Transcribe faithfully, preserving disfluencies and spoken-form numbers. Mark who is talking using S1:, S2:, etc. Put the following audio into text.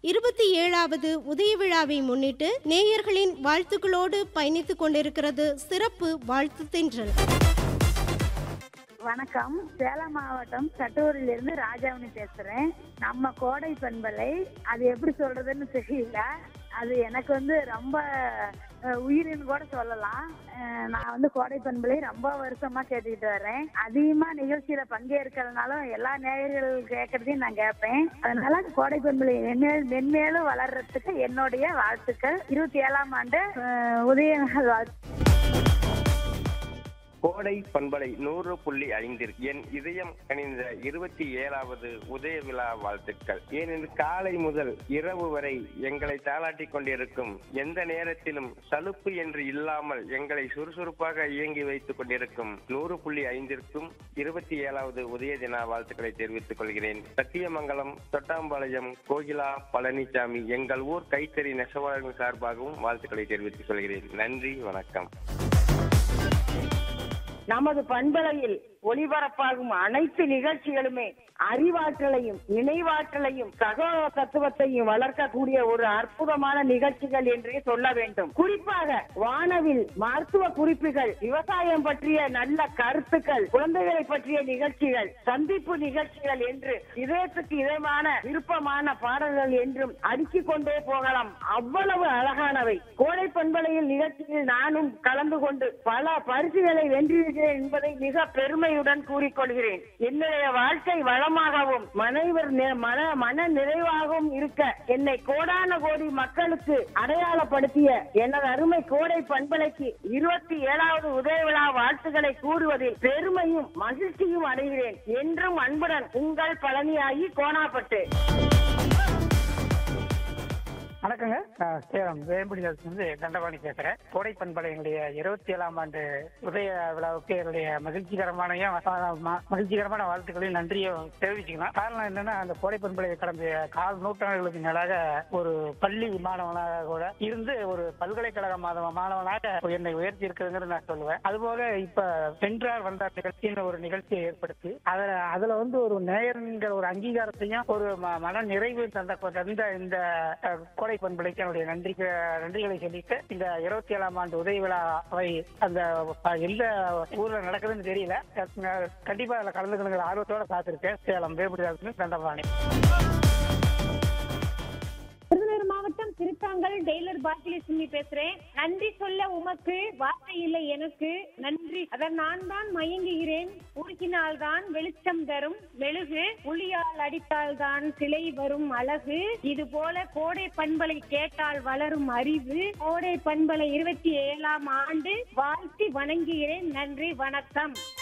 S1: இருபத்தி ஏழாவது உதய விழாவை முன்னிட்டு நேயர்களின் வாழ்த்துக்களோடு பயணித்துக் கொண்டிருக்கிறது சிறப்பு வாழ்த்து தென்றல்.
S2: வணக்கம், சேலம் மாவட்டம் கட்டூரில் இருந்து ராஜாவணி பேசுறேன். நம்ம கோடை பண்பலை அது எப்படி சொல்றதுன்னு தெரியல. அது எனக்கு வந்து ரொம்ப உயிரின்னு கூட சொல்லலாம். நான் வந்து கோடை பண்பலை ரொம்ப வருஷமா கேட்டுக்கிட்டு வர்றேன். அதிகமா நிகழ்ச்சியில பங்கேற்கிறதுனாலும் எல்லா நேயர்கள் கேட்கறதையும் நான் கேட்பேன். அதனால கோடை பண்பலை மென்மேலும் வளர்றதுக்கு என்னுடைய வாழ்த்துக்கள். இருபத்தி ஏழாம் ஆண்டு உதய நாள் வாழ்த்து.
S3: கோடை பண்பலை நூறு புள்ளி ஐந்தில் என் இதயம் கணிந்த இருபத்தி ஏழாவது உதய விழா வாழ்த்துக்கள். ஏனெனில் காலை முதல் இரவு வரை எங்களை தாளாட்டி கொண்டிருக்கும், எந்த நேரத்திலும் சலுப்பு என்று இல்லாமல் எங்களை சுறுசுறுப்பாக இயங்கி வைத்துக் கொண்டிருக்கும் நூறு புள்ளி ஐந்திற்கும் இருபத்தி ஏழாவது உதய தின வாழ்த்துக்களை தெரிவித்துக் கொள்கிறேன். சத்தியமங்கலம், தொட்டாம்பாளையம், கோகிலா, பழனிசாமி எங்கள் ஊர் கைத்தறி நெசவாளர்கள் சார்பாகவும் வாழ்த்துக்களை தெரிவித்துக் கொள்கிறேன். நன்றி, வணக்கம்.
S4: நமது பண்பலையில் ஒளிபரப்பாகும் அனைத்து நிகழ்ச்சிகளுமே அறிவாற்றலையும் நினைவாற்றலையும் சகோதர தத்துவத்தையும் வளர்க்கக்கூடிய ஒரு அற்புதமான நிகழ்ச்சிகள் என்றே சொல்ல வேண்டும். குறிப்பாக வானவில் மருத்துவ குறிப்புகள், விவசாயம் பற்றிய நல்ல கருத்துக்கள், குழந்தைகளை பற்றிய நிகழ்ச்சிகள், சந்திப்பு நிகழ்ச்சிகள் என்று இதயத்துக்கு இதமான விருப்பமான பாடல்கள் என்றும் அடுக்கிக் கொண்டே போகலாம். அவ்வளவு அழகானவை. கோடை பண்பலையில் நிகழ்ச்சியில் நானும் கலந்து கொண்டு பல பரிசுகளை வென்றிருக்கிறேன் என்பதை மிக பெருமையுடன் கூறிக்கொள்கிறேன். என்னுடைய வாழ்க்கை வளமாகவும் மனைவர் மன மன நிறைவாகவும் இருக்க என்னை கோடான கோடி மக்களுக்கு அடையாளப்படுத்திய எனது அருமை கோடை பண்பலைக்கு இருபத்தி ஏழாவது உதய விழா வாழ்த்துக்களை கூறுவதில் பெருமையும் மகிழ்ச்சியும் அடைகிறேன். என்றும் அன்புடன் உங்கள் பழனியாகி கோணாப்பட்டு.
S5: வணக்கங்க, சேலம் வேம்புடியிலிருந்து தண்டபாணி பேசுறேன். கோடை பண்பலையினுடைய இருபத்தி ஏழாம் ஆண்டு உதய விழாவுக்கு என்னுடைய மகிழ்ச்சிகரமானையும் மகிழ்ச்சிகரமான வாழ்த்துக்களையும் நன்றியும் தெரிவிச்சுக்கலாம். காரணம் என்னன்னா, அந்த கோடை பண்பலையை கடந்த கால் நூற்றாண்டுகளுக்கு மேலாக ஒரு பள்ளி மாணவனாக கூட இருந்து ஒரு பல்கலைக்கழக மாணவனாக என்னை உயர்த்தி இருக்குதுங்கிறது நான் சொல்லுவேன். அதுபோக இப்ப சென்றார் வந்தார் நிகழ்ச்சின்னு ஒரு நிகழ்ச்சியை ஏற்படுத்தி அதுல அதுல வந்து ஒரு நேயர்கிற ஒரு அங்கீகாரத்தையும் ஒரு மன நிறைவு தந்த தந்த இந்த கோடை பண்பலைக்கு என்னுடைய நன்றி நன்றிகளை சொல்லிட்டு, இந்த இருபத்தி ஏழாம் ஆண்டு உதய விழாவை அந்த எந்த ஊர்ல நடக்குதுன்னு தெரியல, கண்டிப்பா அதுல கலந்துக்கணுங்கிற ஆர்வத்தோட காத்திருக்கேன். சேலம் வேம்புடியிலிருந்து தண்டபாணி.
S6: விருதுநகர் மாவட்டம் திருத்தாங்கல் டெய்லர் பாக்கியலட்சுமி பேசுறேன். நன்றி சொல்ல உமக்கு வார்த்தை இல்லை எனக்கு, நன்றி அதன் நான் தான் மயங்குகிறேன். உருக்கினால் தான் வெளிச்சம் தரும் மெழுகு, புலியால் அடித்தால் தான் சிலை வரும் அழகு. இது போல கோடை பண்பலை கேட்டால் வளரும் அறிவு. கோடை பண்பலை இருபத்தி ஏழாம் ஆண்டு வாழ்த்தி வணங்குகிறேன். நன்றி, வணக்கம்.